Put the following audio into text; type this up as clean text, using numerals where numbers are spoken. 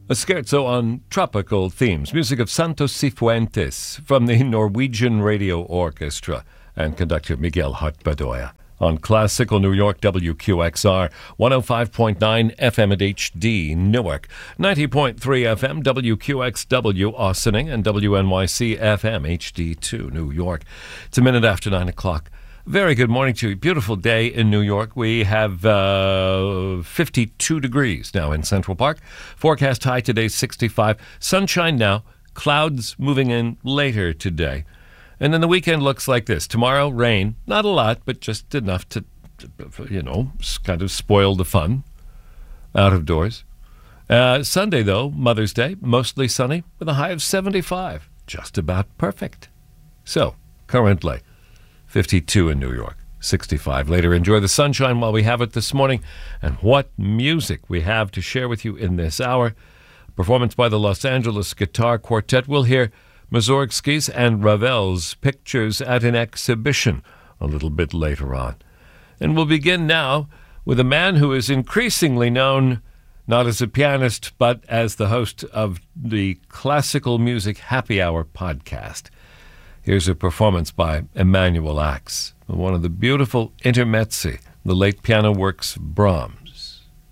A scherzo on tropical themes, music of Santos Cifuentes from the Norwegian Radio Orchestra and conductor Miguel Hart-Bedoya. On Classical New York, WQXR, 105.9 FM at HD, Newark, 90.3 FM, WQXW, Austining, and WNYC FM, HD2, New York. It's a minute after 9 o'clock. Very good morning to you. Beautiful day in New York. We have 52 degrees now in Central Park. Forecast high today, 65. Sunshine now. Clouds moving in later today. And then the weekend looks like this. Tomorrow, rain. Not a lot, but just enough to, kind of spoil the fun out of doors. Sunday, though, Mother's Day, mostly sunny with a high of 75. Just about perfect. So, currently, 52 in New York, 65 later. Enjoy the sunshine while we have it this morning. And what music we have to share with you in this hour. Performance by the Los Angeles Guitar Quartet. We'll hear Mussorgsky's and Ravel's Pictures at an Exhibition a little bit later on. And we'll begin now with a man who is increasingly known not as a pianist, but as the host of the Classical Music Happy Hour podcast. Here's a performance by Emanuel Ax, one of the beautiful intermezzi, the late piano works of Brahms.